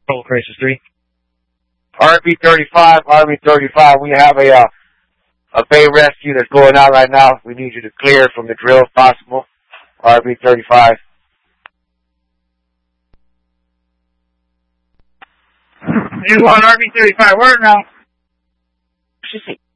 Total Crisis 3. RB35, we have a bay rescue that's going out right now. We need you to clear from the drill if possible. RB35. You want RB35, word now.